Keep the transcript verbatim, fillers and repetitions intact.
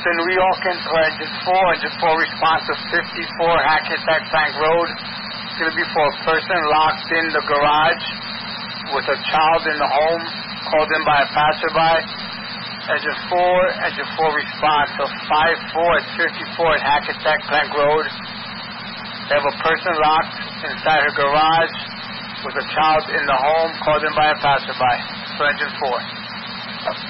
Houston, New York, into Engine four. Engine four response to fifty-four Hackensack Plank Road. It's going to be for a person locked in the garage with a child in the home, called in by a passerby. Engine four, Engine four response to five four at fifty-four at Hackensack Plank Road. They have a person locked inside her garage with a child in the home, called in by a passerby. So Engine four.